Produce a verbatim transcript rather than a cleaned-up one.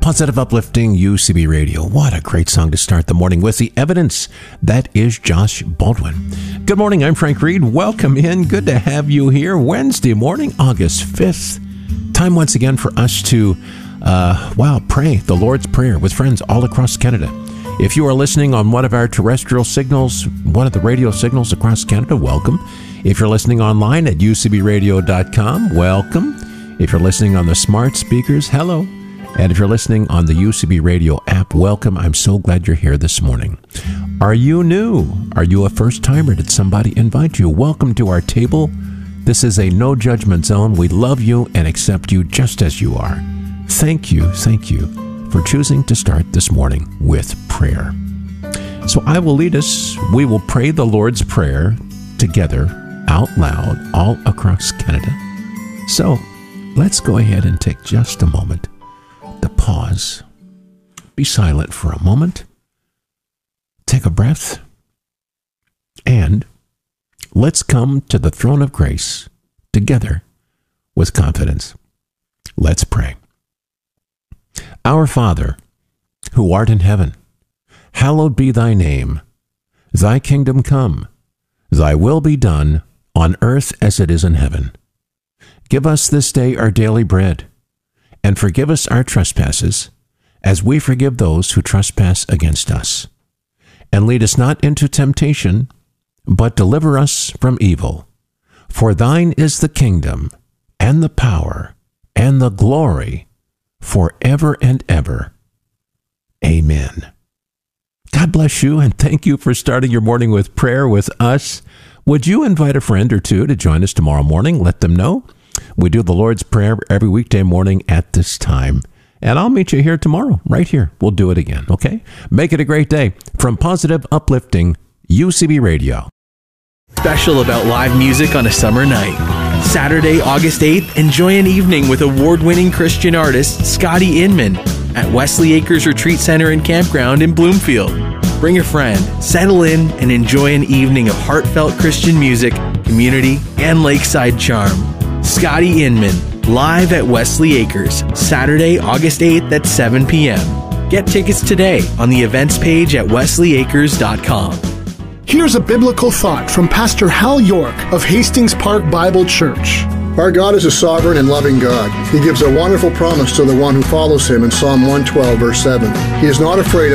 Positive, uplifting U C B Radio. What a great song to start the morning with. The Evidence. That is Josh Baldwin. Good morning. I'm Frank Reed. Welcome in. Good to have you here. Wednesday morning, August fifth. Time once again for us to, uh, wow, pray the Lord's Prayer with friends all across Canada. If you are listening on one of our terrestrial signals, one of the radio signals across Canada, welcome. If you're listening online at u c b radio dot com, welcome. If you're listening on the smart speakers, hello. And if you're listening on the U C B Radio app, welcome. I'm so glad you're here this morning. Are you new? Are you a first-timer? Did somebody invite you? Welcome to our table. This is a no judgment zone. We love you and accept you just as you are. Thank you, thank you for choosing to start this morning with prayer. So I will lead us. We will pray the Lord's Prayer together, out loud, all across Canada. So let's go ahead and take just a moment to pause. Be silent for a moment. Take a breath. And let's come to the throne of grace together with confidence. Let's pray. Our Father, who art in heaven, hallowed be thy name. Thy kingdom come. Thy will be done on earth as it is in heaven. Give us this day our daily bread, and forgive us our trespasses, as we forgive those who trespass against us. And lead us not into temptation, but deliver us from evil. For thine is the kingdom, and the power, and the glory, forever and ever. Amen. God bless you, and thank you for starting your morning with prayer with us. Would you invite a friend or two to join us tomorrow morning? Let them know. We do the Lord's Prayer every weekday morning at this time. And I'll meet you here tomorrow, right here. We'll do it again, okay? Make it a great day. From Positive, uplifting U C B Radio. Special about live music on a summer night. Saturday, August eighth, enjoy an evening with award-winning Christian artist Scotty Inman at Wesley Acres Retreat Center and Campground in Bloomfield. Bring a friend, settle in, and enjoy an evening of heartfelt Christian music, community, and lakeside charm. Scotty Inman, live at Wesley Acres, Saturday, August eighth at seven p.m. Get tickets today on the events page at wesley acres dot com. Here's a biblical thought from Pastor Hal York of Hastings Park Bible Church. Our God is a sovereign and loving God. He gives a wonderful promise to the one who follows him in Psalm one twelve, verse seven. He is not afraid of